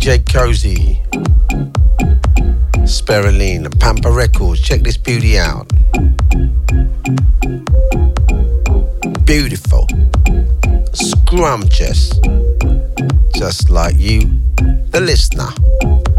DJ Cozy, Speroline, Pampa Records. Check this beauty out. Beautiful, scrumptious, just like you, the listener.